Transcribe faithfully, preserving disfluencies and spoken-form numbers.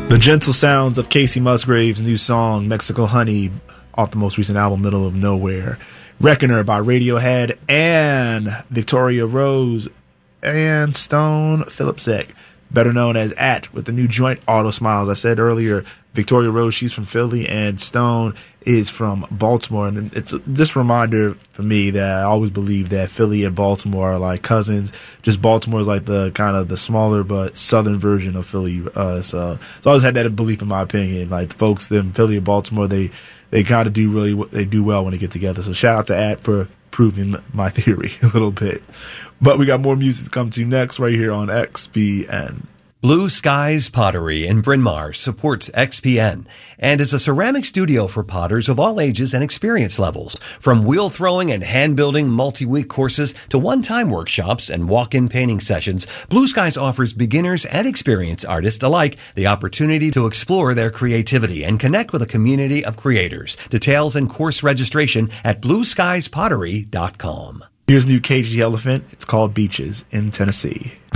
The gentle sounds of Casey Musgraves' new song, Mexico Honey, off the most recent album, Middle of Nowhere. Reckoner by Radiohead and Victoria Rose and Stone Phillipsek, better known as At, with the new joint Auto Smiles. I said earlier, Victoria Rose, she's from Philly, and Stone is from Baltimore. And it's just a reminder for me that I always believe that Philly and Baltimore are like cousins. Just Baltimore is like the kind of the smaller but southern version of Philly. Uh, so, so I always had that belief in my opinion. Like the folks in Philly and Baltimore, they they kind of do really they do well when they get together. So shout out to At for proving my theory a little bit. But we got more music to come to next right here on X P N. Blue Skies Pottery in Bryn Mawr supports X P N and is a ceramic studio for potters of all ages and experience levels. From wheel throwing and hand building multi-week courses to one-time workshops and walk-in painting sessions, Blue Skies offers beginners and experienced artists alike the opportunity to explore their creativity and connect with a community of creators. Details and course registration at blue skies pottery dot com. Here's new Cage the Elephant. It's called Beaches in Tennessee.